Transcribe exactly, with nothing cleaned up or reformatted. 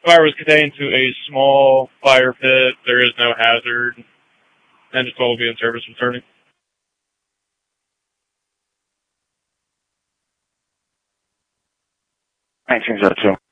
Fire was contained to a small fire pit. There is no hazard. Engine twelve will be in service returning. nineteen oh two.